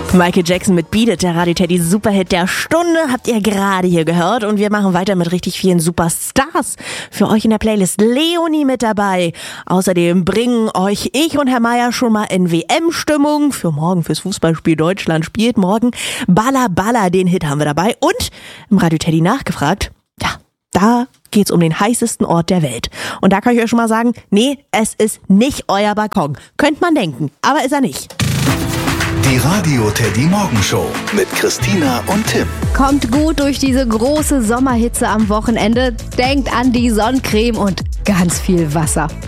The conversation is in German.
Michael Jackson mit Beat It, der Radio Teddy Superhit der Stunde, habt ihr gerade hier gehört. Und wir machen weiter mit richtig vielen Superstars für euch in der Playlist. Leonie mit dabei. Außerdem bringen euch ich und Herr Meier schon mal in WM-Stimmung für morgen, fürs Fußballspiel. Deutschland spielt morgen. Balla Balla, den Hit haben wir dabei. Und im Radio Teddy nachgefragt, ja, da geht's um den heißesten Ort der Welt. Und da kann ich euch schon mal sagen, nee, es ist nicht euer Balkon. Könnte man denken, aber ist er nicht. Die Radio Teddy Morgenshow mit Christina und Tim. Kommt gut durch diese große Sommerhitze am Wochenende. Denkt an die Sonnencreme und ganz viel Wasser.